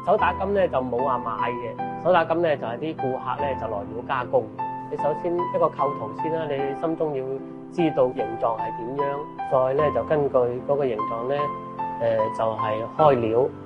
手打金咧就冇話買嘅，手打金咧就係啲顧客咧就來料加工。你首先一個構圖先啦，你心中要知道形狀係點樣，再咧就根據嗰個形狀咧，就係開料。